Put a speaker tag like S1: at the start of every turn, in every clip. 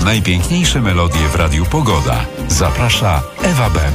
S1: Najpiękniejsze melodie w Radiu Pogoda. Zaprasza Ewa Bem.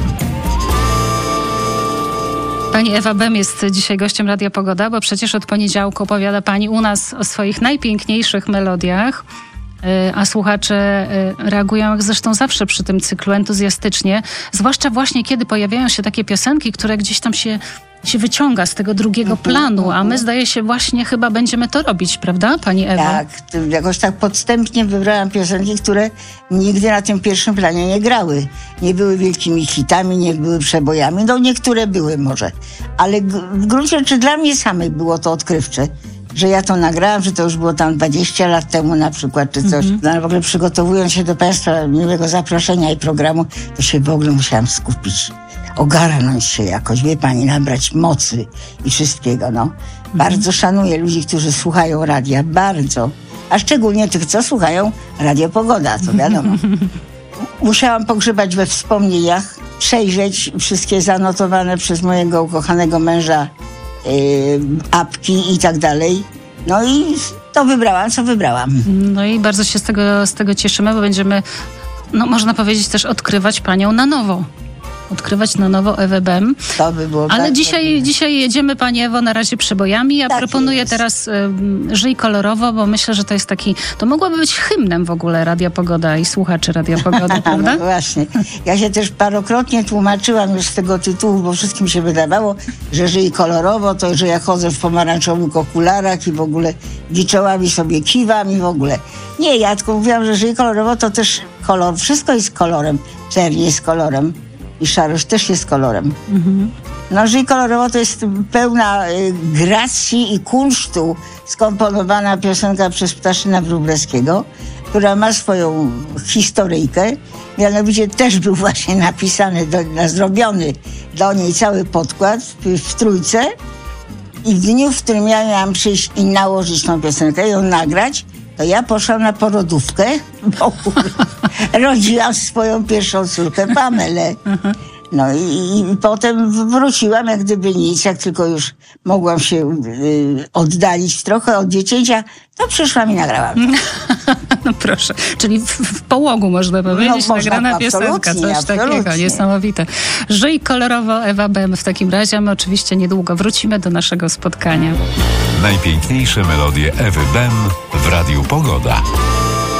S2: Pani Ewa Bem jest dzisiaj gościem Radia Pogoda, bo przecież od poniedziałku opowiada Pani u nas o swoich najpiękniejszych melodiach, a słuchacze reagują jak zresztą zawsze przy tym cyklu entuzjastycznie, zwłaszcza właśnie kiedy pojawiają się takie piosenki, które gdzieś tam się wyciąga z tego drugiego planu, a my zdaje się właśnie chyba będziemy to robić, prawda Pani Ewa?
S3: Tak, jakoś tak podstępnie wybrałam piosenki, które nigdy na tym pierwszym planie nie grały. Nie były wielkimi hitami, nie były przebojami, no niektóre były może, ale w gruncie rzeczy dla mnie samej było to odkrywcze, że ja to nagrałam, że to już było tam 20 lat temu na przykład, czy coś. No, ale w ogóle przygotowując się do Państwa miłego zaproszenia i programu, to się w ogóle musiałam skupić, ogarnąć się jakoś, wie Pani, nabrać mocy i wszystkiego, no. Bardzo szanuję ludzi, którzy słuchają radia, bardzo. A szczególnie tych, co słuchają Radio Pogoda, to wiadomo. Musiałam pogrzebać we wspomnieniach, przejrzeć wszystkie zanotowane przez mojego ukochanego męża apki i tak dalej. No i to wybrałam, co wybrałam.
S2: No i bardzo się z tego cieszymy, bo będziemy, no można powiedzieć, też odkrywać Panią na nowo. Odkrywać na nowo Ewę Bem.
S3: To by było.
S2: Ale dzisiaj jedziemy, Pani Ewo, na razie przebojami. Ja proponuję teraz Żyj kolorowo, bo myślę, że to jest taki, to mogłoby być hymnem w ogóle Radia Pogoda i słuchaczy Radia Pogoda, prawda?
S3: No właśnie. Ja się też parokrotnie tłumaczyłam już z tego tytułu, bo wszystkim się wydawało, że Żyj kolorowo, to że ja chodzę w pomarańczowych okularach i w ogóle giczołami sobie kiwam i w ogóle. Nie, ja tylko mówiłam, że Żyj kolorowo to też kolor. Wszystko jest kolorem. Czerń jest kolorem. I szarość też jest kolorem. No, Żyj kolorowo to jest pełna gracji i kunsztu skomponowana piosenka przez Ptaszyna Wróblewskiego, która ma swoją historyjkę. Mianowicie też był właśnie napisany, zrobiony do niej cały podkład w trójce. I w dniu, w którym ja miałam przyjść i nałożyć tą piosenkę, ją nagrać, to ja poszłam na porodówkę, bo rodziłam swoją pierwszą córkę, Pamelę. No i potem wróciłam jak gdyby nic, jak tylko już mogłam się oddalić trochę od dziecięcia, to przyszłam i nagrałam.
S2: No proszę, czyli w połogu można powiedzieć,
S3: no,
S2: nagrana piosenka, coś takiego, niesamowite. Żyj kolorowo, Ewa Bem w takim razie, my oczywiście niedługo wrócimy do naszego spotkania.
S1: Najpiękniejsze melodie Ewy Bem w Radiu Pogoda.